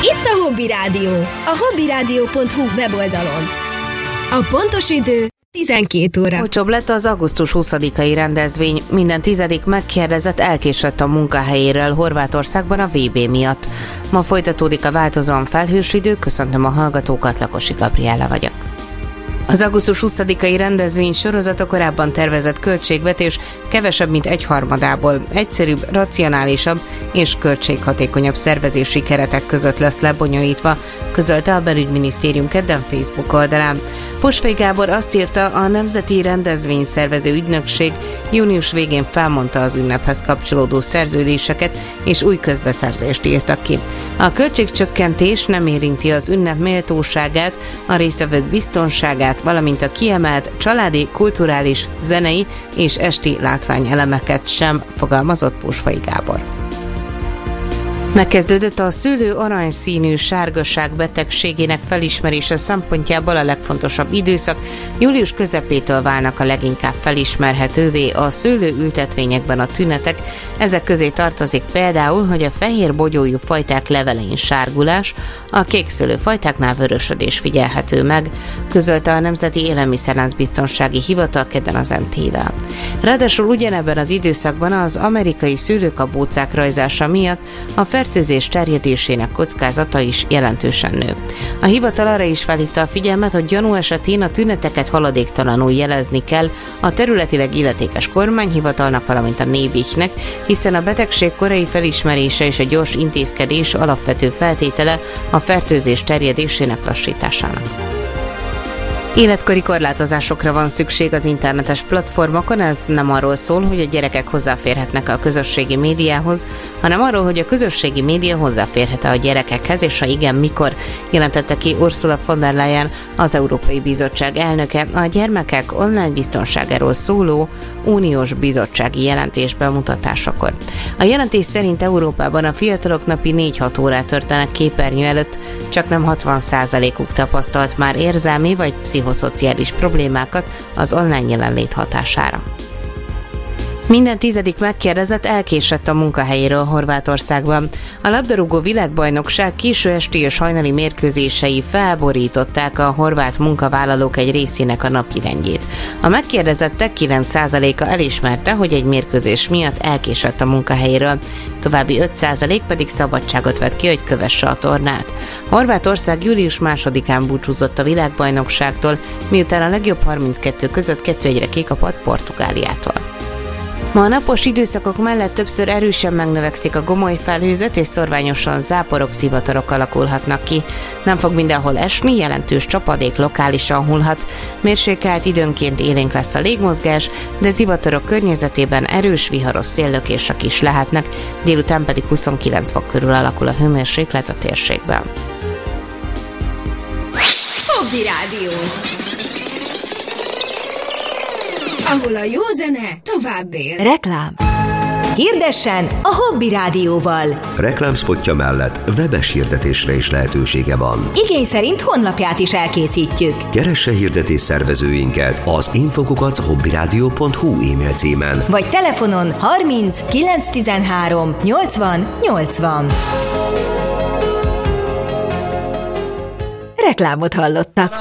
Itt a Hobby Rádió, a hobbyradio.hu weboldalon. A pontos idő 12 óra. Olcsóbb lett az augusztus 20-ai rendezvény. Minden 10. megkérdezett elkésett a munkahelyéről Horvátországban a VB miatt. Ma folytatódik a változóan felhős idő, köszöntöm a hallgatókat, Lakosi Gabriella vagyok. Az augusztus 20-ai rendezvény sorozata korábban tervezett költségvetés kevesebb, mint egyharmadából egyszerűbb, racionálisabb és költséghatékonyabb szervezési keretek között lesz lebonyolítva, közölte a Belügyminisztérium kedden Facebook oldalán. Posvay Gábor azt írta, a Nemzeti Rendezvényszervező Ügynökség június végén felmondta az ünnephez kapcsolódó szerződéseket és új közbeszerzést írtak ki. A költségcsökkentés nem érinti az ünnep méltóságát, a résztvevők biztonságát, valamint a kiemelt családi, kulturális, zenei és esti látványelemeket sem, fogalmazott Posvay Gábor. Megkezdődött a szőlő aranyszínű sárgaság betegségének felismerése szempontjából a legfontosabb időszak. Július közepétől válnak a leginkább felismerhetővé a szőlőültetvényekben a tünetek. Ezek közé tartozik például, hogy a fehér bogyójú fajták levelein sárgulás, a kékszőlő fajtáknál vörösödés figyelhető meg, közölte a Nemzeti Élelmiszerláncbiztonsági Hivatal kedden az MT-vel. Ráadásul ugyanebben az időszakban az amerikai szőlőkabócák rajzása miatt a fertőzés terjedésének kockázata is jelentősen nő. A hivatal arra is felhívta a figyelmet, hogy gyanú esetén a tüneteket haladéktalanul jelezni kell a területileg illetékes kormányhivatalnak, valamint a NÉBIH-nek, hiszen a betegség korai felismerése és a gyors intézkedés alapvető feltétele a fertőzés terjedésének lassításának. Életkori korlátozásokra van szükség az internetes platformokon, ez nem arról szól, hogy a gyerekek hozzáférhetnek a közösségi médiához, hanem arról, hogy a közösségi média hozzáférhet a gyerekekhez, és ha igen, mikor, jelentette ki Ursula von der Leyen, az Európai Bizottság elnöke a gyermekek online biztonságáról szóló uniós bizottsági jelentés bemutatásakor. A jelentés szerint Európában a fiatalok napi 4-6 órát töltenek képernyő előtt, csak nem 60%-uk tapasztalt már érzelmi vagy pszichoszociális problémákat az online jelenlét hatására. Minden 10. megkérdezett elkésett a munkahelyéről Horvátországban. A labdarúgó világbajnokság késő esti és hajnali mérkőzései felborították a horvát munkavállalók egy részének a napirendjét. A megkérdezettek 9%-a elismerte, hogy egy mérkőzés miatt elkésett a munkahelyéről, további 5% pedig szabadságot vett ki, hogy kövesse a tornát. Horvátország július 2-án búcsúzott a világbajnokságtól, miután a legjobb 32 között 2-1-re kikapott Portugáliától. Ma a napos időszakok mellett többször erősen megnövekszik a gomoly felhőzet, és szorványosan záporok, szivatarok alakulhatnak ki. Nem fog mindenhol esni, jelentős csapadék lokálisan hullhat. Mérsékelt, időnként élénk lesz a légmozgás, de zivatarok környezetében erős viharos széllökések is lehetnek, délután pedig 29 fok körül alakul a hőmérséklet a térségben. Hobby Rádió, ahol a jó zene tovább él. Reklám. Hirdessen a Hobby Rádióval. Reklámszpotja mellett webes hirdetésre is lehetősége van. Igény szerint honlapját is elkészítjük. Keresse hirdetés szervezőinket az info@hobbyradio.hu e-mail címen. Vagy telefonon 30 913 80 80. Reklámot hallottak.